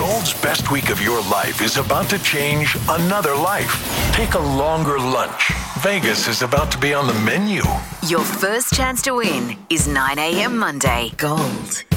Gold's best week of your life is about to change another life. Take a longer lunch. Vegas is about to be on the menu. Your first chance to win is 9 a.m. Monday. Gold.